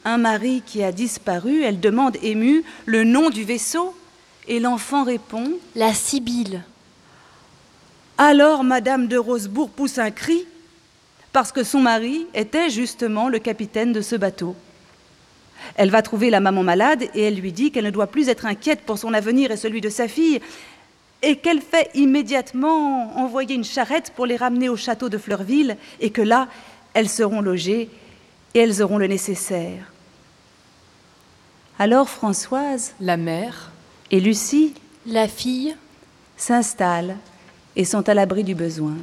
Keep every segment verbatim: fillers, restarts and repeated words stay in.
un mari qui a disparu. Elle demande émue le nom du vaisseau et l'enfant répond « La Sibylle ». Alors Madame de Rosebourg pousse un cri parce que son mari était justement le capitaine de ce bateau. Elle va trouver la maman malade et elle lui dit qu'elle ne doit plus être inquiète pour son avenir et celui de sa fille et qu'elle fait immédiatement envoyer une charrette pour les ramener au château de Fleurville et que là, elles seront logées et elles auront le nécessaire. Alors Françoise, la mère, et Lucie, la fille, s'installent et sont à l'abri du besoin.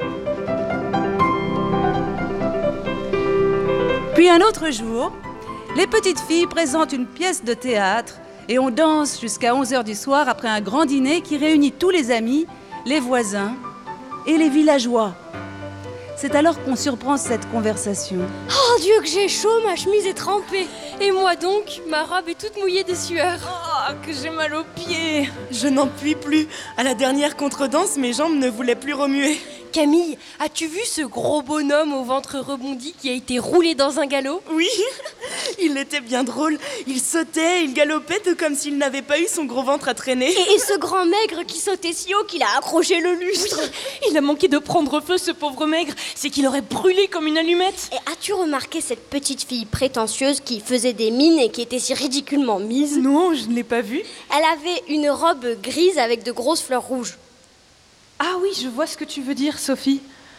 Puis un autre jour, les petites filles présentent une pièce de théâtre et on danse jusqu'à onze heures du soir après un grand dîner qui réunit tous les amis, les voisins et les villageois. C'est alors qu'on surprend cette conversation. Oh Dieu que j'ai chaud, ma chemise est trempée. Et moi donc, ma robe est toute mouillée de sueur. Oh, que j'ai mal aux pieds. Je n'en puis plus. À la dernière contredanse, mes jambes ne voulaient plus remuer. Camille, as-tu vu ce gros bonhomme au ventre rebondi qui a été roulé dans un galop? Oui, il était bien drôle. Il sautait, il galopait tout comme s'il n'avait pas eu son gros ventre à traîner. Et, et ce grand maigre qui sautait si haut qu'il a accroché le lustre. Oui, il a manqué de prendre feu, ce pauvre maigre. C'est qu'il aurait brûlé comme une allumette. Et as-tu remarqué cette petite fille prétentieuse qui faisait des mines et qui était si ridiculement mise? Non, je ne l'ai pas vue. Elle avait une robe grise avec de grosses fleurs rouges. Ah oui, je vois ce que tu veux dire, Sophie.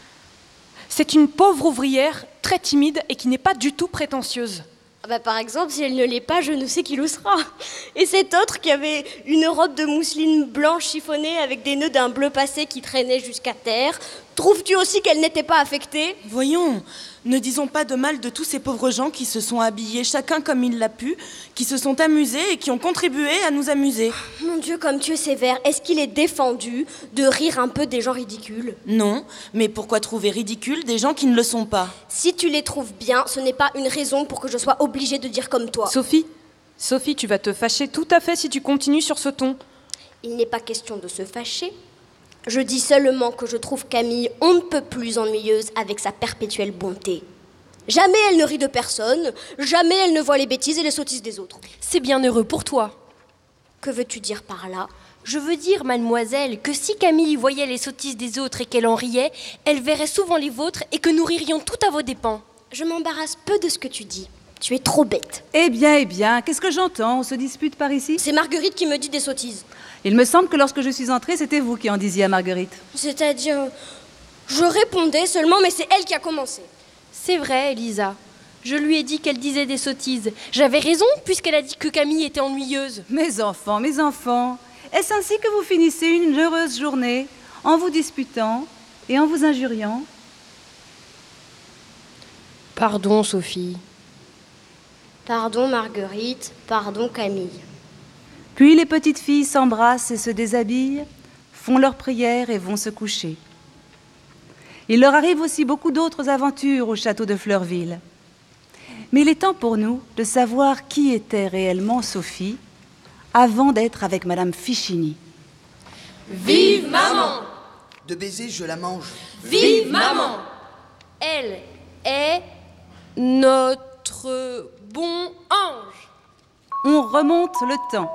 C'est une pauvre ouvrière, très timide et qui n'est pas du tout prétentieuse. Bah, par exemple, si elle ne l'est pas, je ne sais qui le sera. Et cette autre qui avait une robe de mousseline blanche chiffonnée avec des nœuds d'un bleu passé qui traînaient jusqu'à terre. Trouves-tu aussi qu'elle n'était pas affectée? Voyons, ne disons pas de mal de tous ces pauvres gens qui se sont habillés chacun comme il l'a pu, qui se sont amusés et qui ont contribué à nous amuser. Mon Dieu, comme tu es sévère, est-ce qu'il est défendu de rire un peu des gens ridicules? Non, mais pourquoi trouver ridicule des gens qui ne le sont pas? Si tu les trouves bien, ce n'est pas une raison pour que je sois obligée de dire comme toi. Sophie, Sophie, tu vas te fâcher tout à fait si tu continues sur ce ton. Il n'est pas question de se fâcher. Je dis seulement que je trouve Camille on ne peut plus ennuyeuse avec sa perpétuelle bonté. Jamais elle ne rit de personne, jamais elle ne voit les bêtises et les sottises des autres. C'est bien heureux pour toi. Que veux-tu dire par là? Je veux dire, mademoiselle, que si Camille voyait les sottises des autres et qu'elle en riait, elle verrait souvent les vôtres et que nous ririons tout à vos dépens. Je m'embarrasse peu de ce que tu dis. Tu es trop bête. Eh bien, eh bien, qu'est-ce que j'entends? On se dispute par ici? C'est Marguerite qui me dit des sottises. Il me semble que lorsque je suis entrée, c'était vous qui en disiez à Marguerite. C'est-à-dire, je répondais seulement, mais c'est elle qui a commencé. C'est vrai, Elisa. Je lui ai dit qu'elle disait des sottises. J'avais raison, puisqu'elle a dit que Camille était ennuyeuse. Mes enfants, mes enfants, est-ce ainsi que vous finissez une heureuse journée, en vous disputant et en vous injuriant? Pardon, Sophie. Pardon, Marguerite. Pardon, Camille. Puis les petites filles s'embrassent et se déshabillent, font leurs prières et vont se coucher. Il leur arrive aussi beaucoup d'autres aventures au château de Fleurville. Mais il est temps pour nous de savoir qui était réellement Sophie avant d'être avec Madame Fichini. Vive maman! De baiser, je la mange. Vive maman! Elle est notre bon ange. On remonte le temps.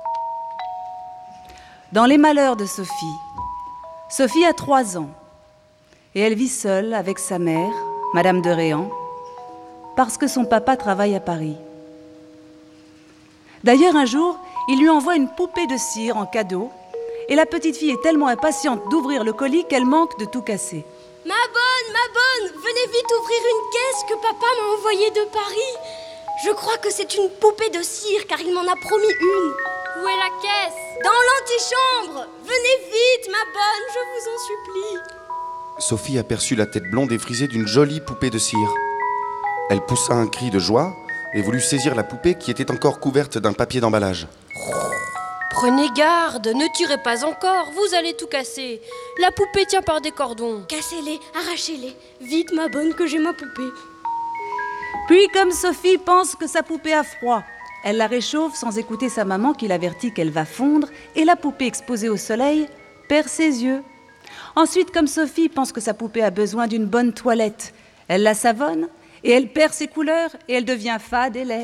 Dans les malheurs de Sophie, Sophie a trois ans et elle vit seule avec sa mère, Madame de Réan, parce que son papa travaille à Paris. D'ailleurs, un jour, il lui envoie une poupée de cire en cadeau et la petite fille est tellement impatiente d'ouvrir le colis qu'elle manque de tout casser. Ma bonne, ma bonne, venez vite ouvrir une caisse que papa m'a envoyée de Paris. Je crois que c'est une poupée de cire car il m'en a promis une. Où est la caisse? Dans l'antichambre. Venez vite, ma bonne, je vous en supplie. Sophie aperçut la tête blonde et frisée d'une jolie poupée de cire. Elle poussa un cri de joie et voulut saisir la poupée qui était encore couverte d'un papier d'emballage. Prenez garde, ne tirez pas encore, vous allez tout casser. La poupée tient par des cordons. Cassez-les, arrachez-les. Vite, ma bonne, que j'ai ma poupée. Puis, comme Sophie pense que sa poupée a froid, elle la réchauffe sans écouter sa maman qui l'avertit qu'elle va fondre et la poupée exposée au soleil perd ses yeux. Ensuite, comme Sophie pense que sa poupée a besoin d'une bonne toilette, elle la savonne et elle perd ses couleurs et elle devient fade et laide.